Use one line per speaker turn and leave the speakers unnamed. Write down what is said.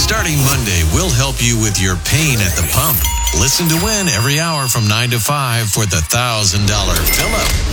Starting Monday, we'll help you with your pain at the pump. Listen to win every hour from 9 to 5 for the $1,000 fill-up.